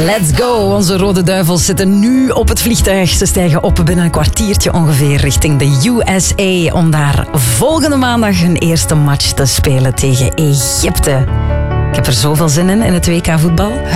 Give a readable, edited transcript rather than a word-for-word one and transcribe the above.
Let's go. Onze Rode Duivels zitten nu op het vliegtuig. Ze stijgen op binnen een kwartiertje ongeveer richting de USA om daar volgende maandag hun eerste match te spelen tegen Egypte. Ik heb er zoveel zin in het WK voetbal.